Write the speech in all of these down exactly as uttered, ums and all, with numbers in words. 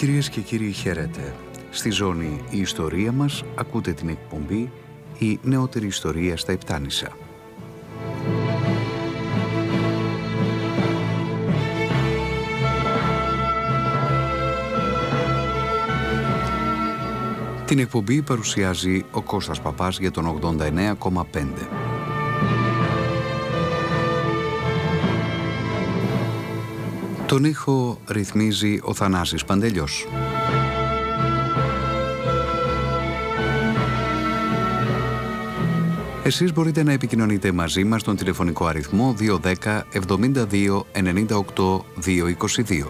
Κυρίες και κύριοι, χαίρετε. Στη ζώνη «Η ιστορία μας» ακούτε την εκπομπή «Η νεότερη ιστορία στα Επτάνησα». Την εκπομπή παρουσιάζει ο Κώστας Παπάς για τον ογδόντα εννέα κόμμα πέντε. Τον ήχο ρυθμίζει ο Θανάσης Παντελιός. Εσείς μπορείτε να επικοινωνείτε μαζί μας στον τηλεφωνικό αριθμό δύο ένα μηδέν εβδομήντα δύο ενενήντα οκτώ διακόσια είκοσι δύο.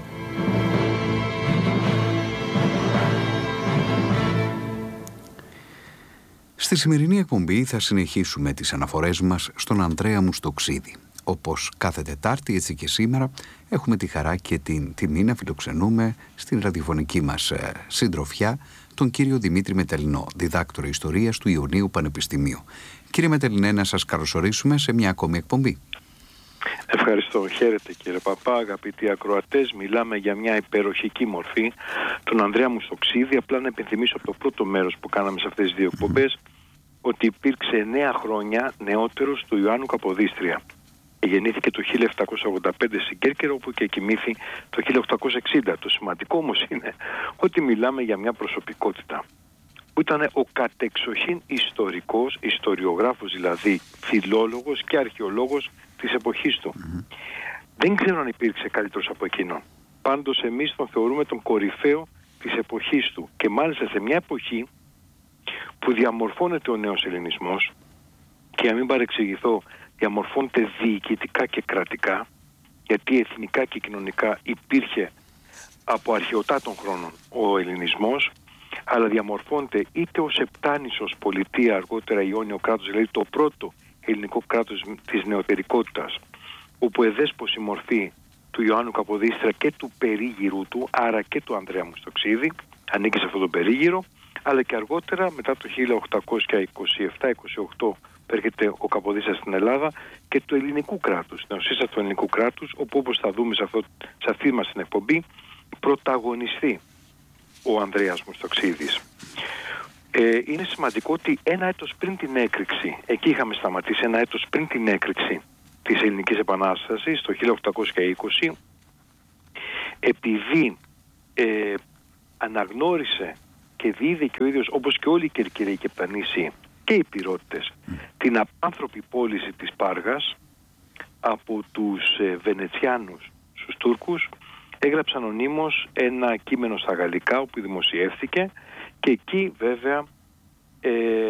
Στη σημερινή εκπομπή θα συνεχίσουμε τις αναφορές μας στον Ανδρέα Μουστοξίδη. Όπως κάθε Τετάρτη, έτσι και σήμερα, έχουμε τη χαρά και την τιμή να φιλοξενούμε στην ραδιοφωνική μας ε, συντροφιά τον κύριο Δημήτρη Μετελληνό, διδάκτορα ιστορίας του Ιωνίου Πανεπιστημίου. Κύριε Μετελληνέ, να σας καλωσορίσουμε σε μια ακόμη εκπομπή. Ευχαριστώ. Χαίρετε κύριε Παπά, αγαπητοί ακροατές. Μιλάμε για μια υπεροχική μορφή, τον Ανδρέα Μουστοξίδη. Απλά να επιθυμίσω από το πρώτο μέρος που κάναμε σε αυτές τις δύο εκπομπές ότι υπήρξε εννέα χρόνια νεότερος του Ιωάννου Καποδίστρια. Γεννήθηκε το χίλια επτακόσια ογδόντα πέντε στην Κέρκυρα, όπου και κοιμήθη το χίλια οκτακόσια εξήντα. Το σημαντικό όμως είναι ότι μιλάμε για μια προσωπικότητα που ήταν ο κατεξοχήν ιστορικός, ιστοριογράφος δηλαδή, φιλόλογος και αρχαιολόγος της εποχής του. Mm-hmm. Δεν ξέρω αν υπήρξε καλύτερος από εκείνον. Πάντως εμείς τον θεωρούμε τον κορυφαίο της εποχής του, και μάλιστα σε μια εποχή που διαμορφώνεται ο νέος ελληνισμός, και να μην παρεξηγηθώ, διαμορφώνεται διοικητικά και κρατικά, γιατί εθνικά και κοινωνικά υπήρχε από αρχαιοτά των χρόνων ο ελληνισμός, αλλά διαμορφώνεται είτε ως επτάνησος πολιτεία, αργότερα Ιόνιο κράτος, δηλαδή το πρώτο ελληνικό κράτος της νεωτερικότητας, όπου εδέσπωσε η μορφή του Ιωάννου Καποδίστρια και του περίγυρου του, άρα και του Ανδρέα Μουστοξίδη, ανήκει σε αυτόν τον περίγυρο, αλλά και αργότερα μετά το χίλια οκτακόσια είκοσι επτά είκοσι οκτώ έρχεται ο Καποδίστριας στην Ελλάδα και του ελληνικού κράτους, στην ουσία του ελληνικού κράτους, όπου όπως θα δούμε σε, αυτό, σε αυτή μας την εκπομπή, πρωταγωνιστεί ο Ανδρέας Μουστοξίδης. Ε, είναι σημαντικό ότι ένα έτος πριν την έκρηξη, εκεί είχαμε σταματήσει, ένα έτος πριν την έκρηξη της Ελληνικής Επανάστασης, το χίλια οκτακόσια είκοσι, επειδή ε, αναγνώρισε και διείδε ο ίδιος, όπως και όλοι οι Κερκυραίοι και Πανήσιοι και οι Πυρώτες, την απάνθρωπη πώληση της Πάργας από τους ε, Βενετσιάνους στους Τούρκους, έγραψε ανωνύμως ένα κείμενο στα γαλλικά, όπου δημοσιεύθηκε, και εκεί βέβαια ε,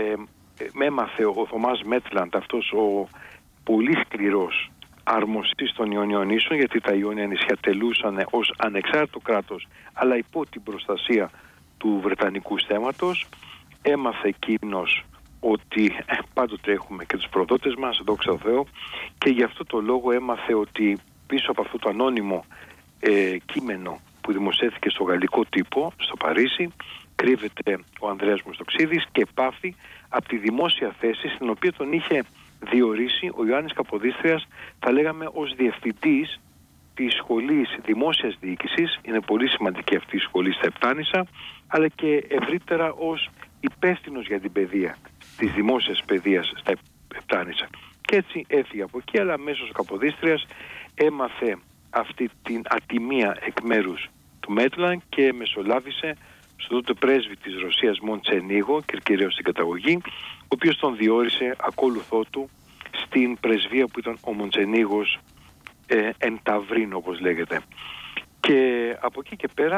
με έμαθε ο Θωμάς Μέτλαντ, αυτός ο πολύ σκληρός αρμοστής των Ιωνιών νήσων, γιατί τα Ιόνια νησιά τελούσαν ως ανεξάρτητο κράτος, αλλά υπό την προστασία του Βρετανικού στέματος. Έμαθε εκείνος ότι ε, πάντοτε έχουμε και τους προδότες μας, δόξα τω Θεώ, και γι' αυτό το λόγο έμαθε ότι πίσω από αυτό το ανώνυμο ε, κείμενο που δημοσιεύθηκε στο γαλλικό τύπο στο Παρίσι κρύβεται ο Ανδρέας Μουστοξίδης, και πάθη από τη δημόσια θέση στην οποία τον είχε διορίσει ο Ιωάννης Καποδίστριας, θα λέγαμε ως διευθυντής της σχολής δημόσιας διοίκησης. Είναι πολύ σημαντική αυτή η σχολή στα Επτάνησα, αλλά και ευρύτερα ως υπεύθυνος για την παιδεία, της δημόσιας παιδείας στα Επτάνησα. Και έτσι έφυγε από εκεί, αλλά αμέσως ο Καποδίστριας έμαθε αυτή την ατιμία εκ μέρους του Μέτλαν και μεσολάβησε στον τότε πρέσβη της Ρωσίας Μοντσενίγο, Κερκυραίος στην καταγωγή, ο οποίος τον διόρισε ακόλουθό του στην πρεσβεία που ήταν ο Μοντσενίγος ε, εν Ταυρίν, όπως λέγεται. Και από εκεί και πέρα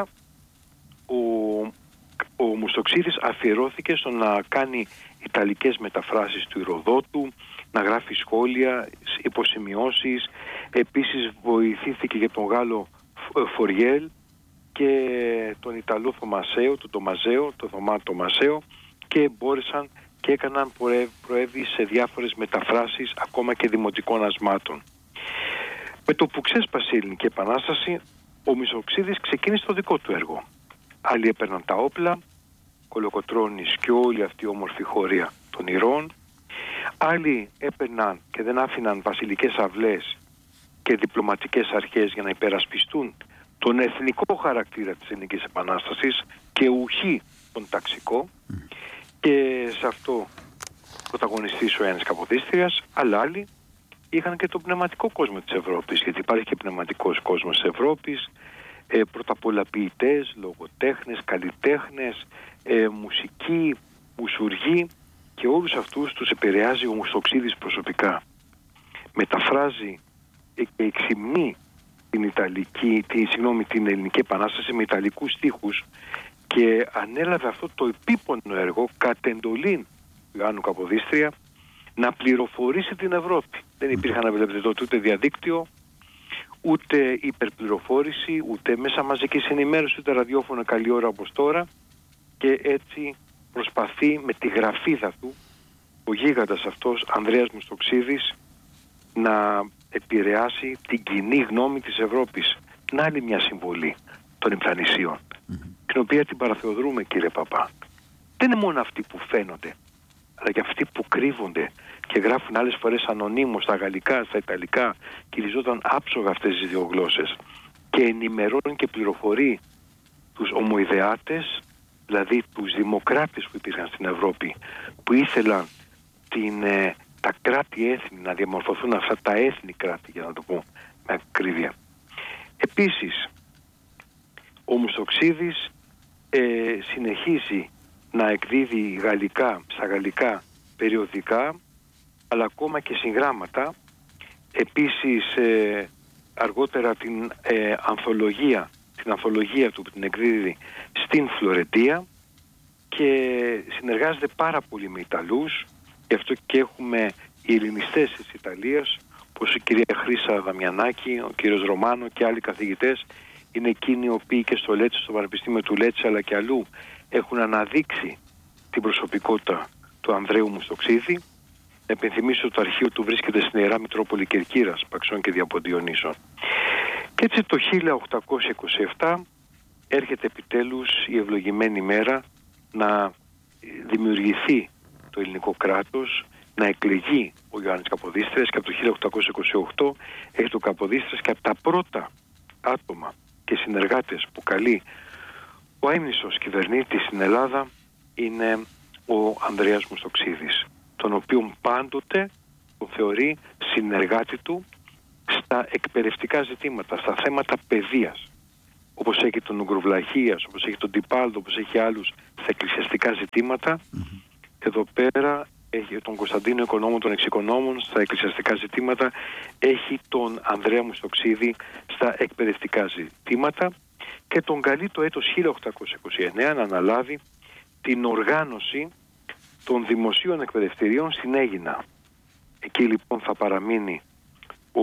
ο, ο Μουστοξίδης αφιερώθηκε στο να κάνει ιταλικές μεταφράσεις του Ηροδότου, να γράφει σχόλια, υποσημειώσεις. Επίσης βοηθήθηκε για τον Γάλλο Φοριέλ και τον Ιταλό Θωμασέο, τον Τομαζέο, τον Θωμά Τομασέο, και μπόρεσαν και έκαναν προέβη σε διάφορες μεταφράσεις ακόμα και δημοτικών ασμάτων. Με το που ξέσπασε η Ελληνική Επανάσταση, ο Μουστοξίδης ξεκίνησε το δικό του έργο. Άλλοι έπαιρναν τα όπλα, Κολοκοτρώνης και όλη αυτή η όμορφη χωρία των ηρώων. Άλλοι έπαιρναν και δεν άφηναν βασιλικές αυλές και διπλωματικές αρχές για να υπερασπιστούν τον εθνικό χαρακτήρα της Ελληνικής Επανάστασης και ουχή τον ταξικό, mm. και σε αυτό πρωταγωνιστής ο Ιάννης Καποδίστριας, αλλά άλλοι είχαν και τον πνευματικό κόσμο της Ευρώπης, γιατί υπάρχει και πνευματικός κόσμος της Ευρώπης, ε, πρώτα απ' όλα ποιητές, λογοτέχνες, καλλιτέχνες, ε, μουσικοί, μουσουργοί, και όλους αυτούς τους επηρεάζει ο Μουστοξίδης προσωπικά. Μεταφράζει και εξυμνεί την, Ιταλική, την, συγγνώμη, την Ελληνική Επανάσταση με ιταλικούς στίχους και ανέλαβε αυτό το επίπονο έργο κατ' εντολήν του Ιωάννου Καποδίστρια να πληροφορήσει την Ευρώπη. Δεν υπήρχαν να βλέπετε τότε ούτε διαδίκτυο, ούτε υπερπληροφόρηση, ούτε μέσα μαζικής ενημέρωσης, ούτε ραδιόφωνο καλή ώρα όπως τώρα, και έτσι προσπαθεί με τη γραφίδα του ο γίγαντας αυτός Ανδρέας Μουστοξίδης να επηρεάσει την κοινή γνώμη της Ευρώπης. Να άλλη μια συμβολή των Ιππλανησίων, mm-hmm. την οποία την παραθεοδρούμε, κύριε Παπά. Δεν είναι μόνο αυτοί που φαίνονται, αλλά και αυτοί που κρύβονται και γράφουν άλλες φορές ανωνύμως στα γαλλικά, στα ιταλικά, κυριζόταν άψογα αυτές τις δύο γλώσσες, και ενημερώνουν και πληροφορεί τους ομοειδεάτες, δηλαδή τους δημοκράτες που υπήρχαν στην Ευρώπη, που ήθελαν την, ε, τα κράτη-έθνη να διαμορφωθούν, αυτά τα έθνη κράτη, για να το πω με ακρίβεια. Επίσης, ο Μουστοξίδης ε, συνεχίζει να εκδίδει γαλλικά, στα γαλλικά περιοδικά, αλλά ακόμα και συγγράμματα. Επίσης, ε, αργότερα την ε, ανθολογία, την ανθολογία του που την εκδίδει στην Φλωρεντία, και συνεργάζεται πάρα πολύ με Ιταλούς. Γι' αυτό και έχουμε οι ελληνιστές της Ιταλίας, όπως η κυρία Χρύσα Δαμιανάκη, ο κύριος Ρωμάνο και άλλοι καθηγητές, είναι εκείνοι οι οποίοι και στο Λέτσι, στο Πανεπιστήμιο του Λέτσι, αλλά και αλλού, έχουν αναδείξει την προσωπικότητα του Ανδρέου Μουστοξίδη. Να επενθυμίσω ότι το αρχείο του βρίσκεται στην Ιερά Μητρόπολη Κερκύρας, Παξών και Διαποντιονύσων. Και έτσι το χίλια οκτακόσια είκοσι επτά έρχεται επιτέλους η ευλογημένη μέρα να δημιουργηθεί το ελληνικό κράτος, να εκλεγεί ο Ιωάννης Καποδίστριας, και από το χίλια οκτακόσια είκοσι οκτώ έχει το Καποδίστριας, και από τα πρώτα άτομα και συνεργάτες που καλεί ο έμνησος κυβερνήτης στην Ελλάδα είναι ο Ανδρέας Μουστοξίδης, τον οποίον πάντοτε τον θεωρεί συνεργάτη του στα εκπαιδευτικά ζητήματα, στα θέματα παιδείας, όπως έχει τον Ουγγροβλαχίας, όπως έχει τον Τιπάλδο, όπως έχει άλλους στα εκκλησιαστικά ζητήματα. Mm-hmm. Εδώ πέρα έχει τον Κωνσταντίνο Οικονόμο των Εξοικονόμων στα εκκλησιαστικά ζητήματα, έχει τον Ανδρέα Μουστοξίδη στα εκπαιδευτικά ζητήματα, και τον καλεί το έτος χίλια οκτακόσια είκοσι εννέα να αναλάβει την οργάνωση των δημοσίων εκπαιδευτηρίων στην Αίγινα. Εκεί λοιπόν θα παραμείνει ο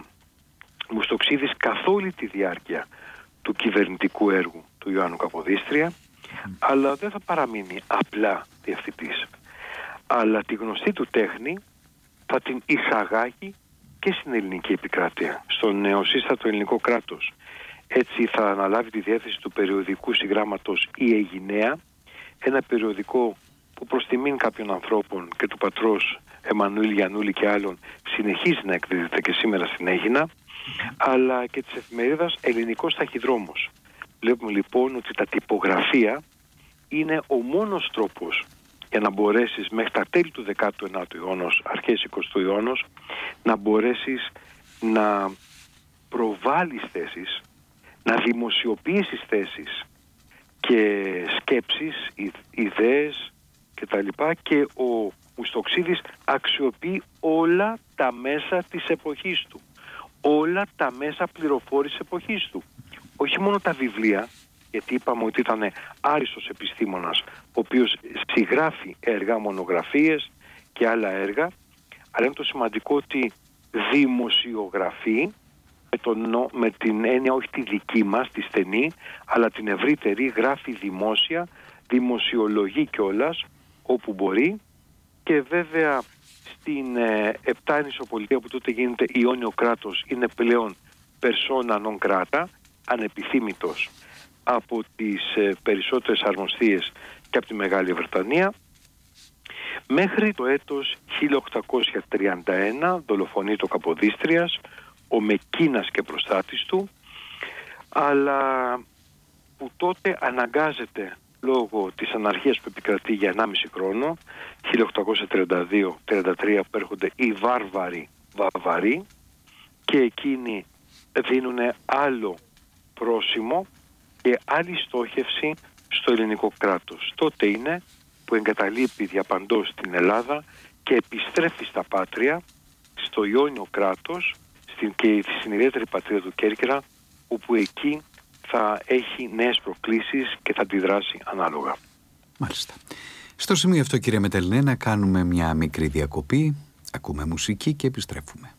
Μουστοξίδης καθ' όλη τη διάρκεια του κυβερνητικού έργου του Ιωάννου Καποδίστρια, mm. αλλά δεν θα παραμείνει απλά διευθυντής, αλλά τη γνωστή του τέχνη θα την εισαγάγει και στην ελληνική επικράτεια, στο νεοσύστατο ελληνικό κράτος. Έτσι θα αναλάβει τη διεύθυνση του περιοδικού συγγράμματος «Η Αιγιναία», ένα περιοδικό που προς τιμήν κάποιων ανθρώπων και του πατρός Εμμανουήλ Γιαννούλη και άλλων συνεχίζει να εκδίδεται και σήμερα στην Αίγινα, αλλά και της εφημερίδας Ελληνικός Ταχυδρόμος. Βλέπουμε λοιπόν ότι τα τυπογραφία είναι ο μόνος τρόπος για να μπορέσεις μέχρι τα τέλη του δέκατου ενάτου αιώνα, αρχές εικοστού αιώνα, να μπορέσεις να προβάλλεις θέσεις, να δημοσιοποιήσεις θέσεις και σκέψεις, ιδέες κτλ. Και ο Μουστοξίδης αξιοποιεί όλα τα μέσα της εποχής του, όλα τα μέσα πληροφόρησης εποχής του. Όχι μόνο τα βιβλία, γιατί είπαμε ότι ήταν άριστος επιστήμονας, ο οποίος συγγράφει έργα, μονογραφίες και άλλα έργα, αλλά είναι το σημαντικό ότι δημοσιογραφεί με, τον, με την έννοια όχι τη δική μας, τη στενή, αλλά την ευρύτερη, γράφει δημόσια, δημοσιολογεί κιόλας όπου μπορεί, και βέβαια στην ε, Επτάνησο πολιτεία που τότε γίνεται Ιόνιο κράτος είναι πλέον persona non grata, ανεπιθύμητος από τις ε, περισσότερες αρμοστίες και από τη Μεγάλη Βρετανία, μέχρι το έτος χίλια οκτακόσια τριάντα ένα δολοφονεί το Καποδίστριας, ο Μεκκίνας και προστάτης του, αλλά που τότε αναγκάζεται λόγω της αναρχίας που επικρατεί για ενάμιση χρόνο, χίλια οκτακόσια τριάντα δύο τριάντα τρία, που έρχονται οι βάρβαροι Βαβαροί και εκείνοι δίνουν άλλο πρόσημο και άλλη στόχευση στο ελληνικό κράτος. Τότε είναι που εγκαταλείπει διαπαντός την Ελλάδα και επιστρέφει στα πάτρια, στο Ιόνιο κράτος στην, και στην ιδιαίτερη πατρίδα του Κέρκυρα, όπου εκεί θα έχει νέες προκλήσεις και θα αντιδράσει ανάλογα. Μάλιστα. Στο σημείο αυτό, κύριε Μετελνέ, να κάνουμε μια μικρή διακοπή, ακούμε μουσική και επιστρέφουμε.